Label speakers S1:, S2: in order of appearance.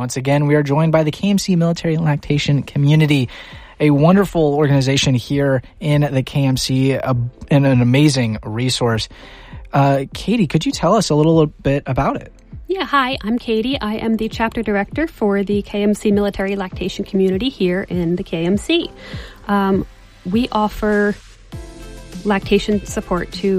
S1: once again, we are joined by the KMC Military Lactation Community, a wonderful organization here in the KMC, and an amazing resource. Katie, could you tell us a little bit about it?
S2: Yeah, hi, I'm Katie. I am the chapter director for the KMC Military Lactation Community here in the KMC. We offer lactation support to